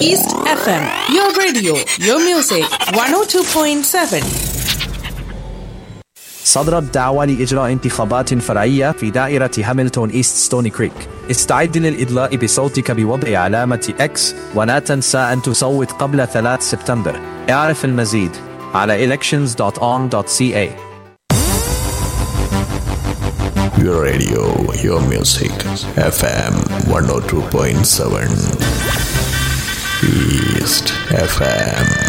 East FM, your radio, your music, 102.7. صدرت دعوى لإجراء انتخابات فرعية في دائرة هاملتون إيست ستوني كريك. استعد للإدلاء بصوتك بوضع علامة X ولا تنسى أن تصوت قبل 3 سبتمبر. اعرف المزيد على elections.on.ca. Your radio, your music, FM 102.7 East FM.